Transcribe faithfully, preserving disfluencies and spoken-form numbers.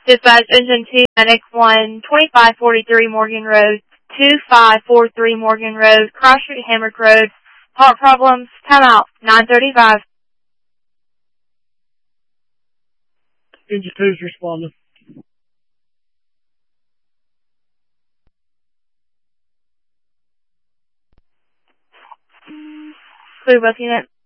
Dispatch Engine two, Medic one, twenty-five forty-three Morgan Road, two five four three Morgan Road, Cross Street, Hamrick Road. Heart problems, time out, nine thirty-five. Engine two's responding. Clear both units.